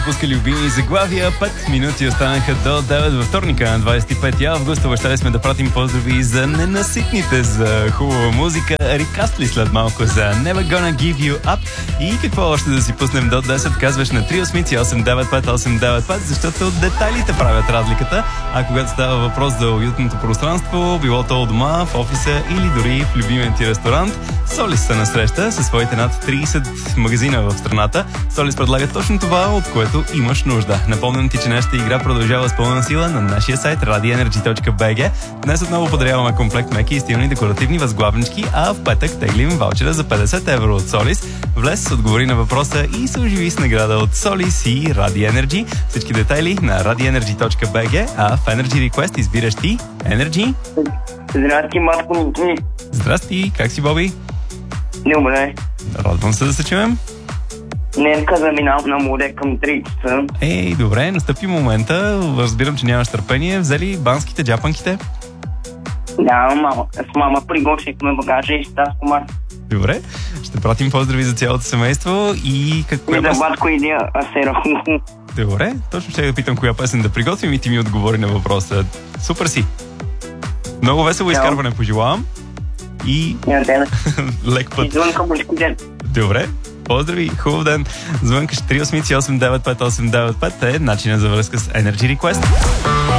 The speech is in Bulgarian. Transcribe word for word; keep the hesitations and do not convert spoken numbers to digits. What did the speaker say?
Пуска любими заглавия. пет минути останаха до девет във вторника на двадесет и пети август. Обещали сме да пратим поздрави за ненаситните, за хубава музика. Рик Астли след малко за Never Gonna Give You Up. И какво още да си пуснем до десет? Казваш на три осмици осем девет пет осем девет пет, защото детайлите правят разликата. А когато става въпрос за уютното пространство, било то у дома, в офиса или дори в любимия ти ресторант, Солис се насреща със своите над тридесет магазина в страната. Солис предлага точно това, от което имаш нужда. Напомням ти, че нашата игра продължава с пълна сила на нашия сайт ради енерджи точка би джи. Днес отново подаряваме комплект меки и стилни декоративни възглавнички, а в петък теглим ваучера за петдесет евро от Солис. Влез, отговори на въпроса и се оживи с награда от Солис и Ради Енерджи. Всички детайли на ради енерджи точка би джи, а в Energy Request избираш ти Енерджи. Здрасти, Матко. Здрасти, как си, Боби? Добре. Радвам се да се чуем. Днеска заминавам на море към три часа. Ей, добре, настъпи момента. Разбирам, че нямаш търпение. Взели банските, джапанките? Да, мама. С мама приготвихме багажа и став комар. Добре, ще пратим поздрави за цялото семейство и какво И да батко иди асера. Добре, точно ще да питам коя песен да приготвим и ти ми отговори на въпроса. Супер си! Много весело изкарване пожелавам и лек път. И звънка бушки ден. Добре, поздрави, хубав ден. Звънкаш три осмици осем девет пет осем девет пет е начинът за връзка с Energy Request.